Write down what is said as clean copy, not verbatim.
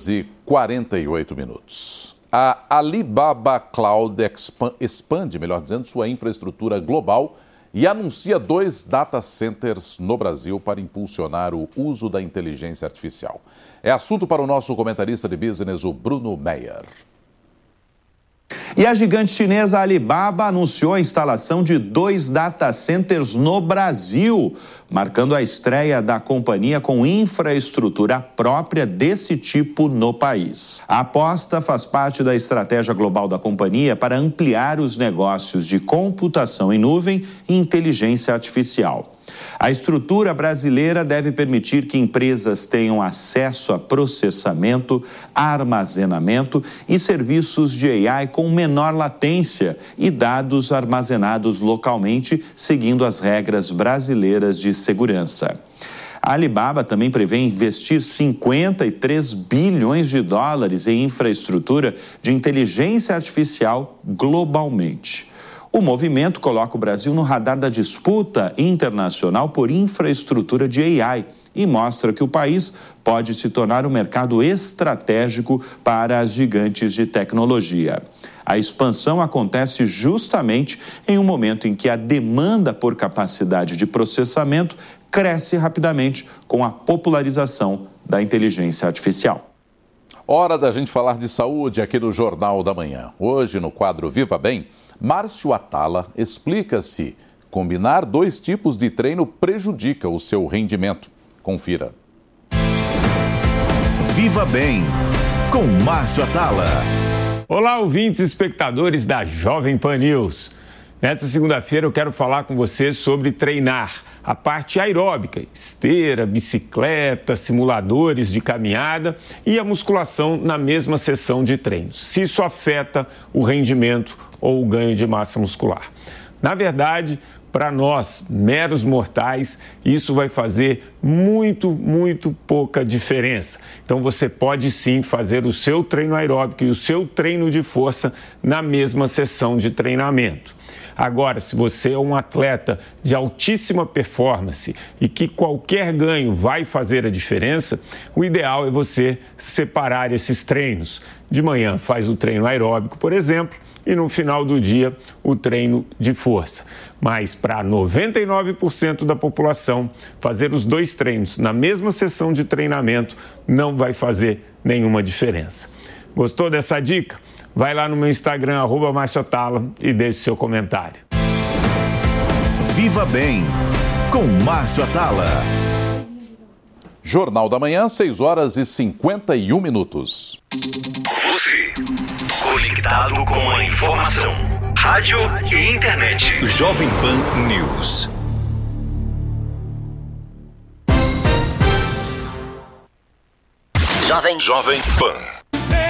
6h48. A Alibaba Cloud expande, sua infraestrutura global e anuncia 2 data centers no Brasil para impulsionar o uso da inteligência artificial. É assunto para o nosso comentarista de business, o Bruno Meyer. E a gigante chinesa Alibaba anunciou a instalação de 2 data centers no Brasil, marcando a estreia da companhia com infraestrutura própria desse tipo no país. A aposta faz parte da estratégia global da companhia para ampliar os negócios de computação em nuvem e inteligência artificial. A estrutura brasileira deve permitir que empresas tenham acesso a processamento, armazenamento e serviços de AI com menor latência e dados armazenados localmente, seguindo as regras brasileiras de segurança. A Alibaba também prevê investir 53 bilhões de dólares em infraestrutura de inteligência artificial globalmente. O movimento coloca o Brasil no radar da disputa internacional por infraestrutura de AI e mostra que o país pode se tornar um mercado estratégico para as gigantes de tecnologia. A expansão acontece justamente em um momento em que a demanda por capacidade de processamento cresce rapidamente com a popularização da inteligência artificial. Hora da gente falar de saúde aqui no Jornal da Manhã. Hoje, no quadro Viva Bem, Márcio Atala explica se combinar 2 tipos de treino prejudica o seu rendimento. Confira. Viva Bem, com Márcio Atala. Olá, ouvintes e espectadores da Jovem Pan News. Nessa segunda-feira eu quero falar com você sobre treinar a parte aeróbica, esteira, bicicleta, simuladores de caminhada e a musculação na mesma sessão de treinos. Se isso afeta o rendimento ou o ganho de massa muscular. Na verdade, para nós, meros mortais, isso vai fazer muito pouca diferença. Então você pode sim fazer o seu treino aeróbico e o seu treino de força na mesma sessão de treinamento. Agora, se você é um atleta de altíssima performance e que qualquer ganho vai fazer a diferença, o ideal é você separar esses treinos. De manhã faz o treino aeróbico, por exemplo, e no final do dia o treino de força. Mas para 99% da população, fazer os 2 treinos na mesma sessão de treinamento não vai fazer nenhuma diferença. Gostou dessa dica? Vai lá no meu Instagram, @MárcioAtala, e deixe seu comentário. Viva Bem, com Márcio Atala. Jornal da Manhã, 6h51. Você, conectado com a informação. Rádio e internet. Jovem Pan News. Jovem Pan.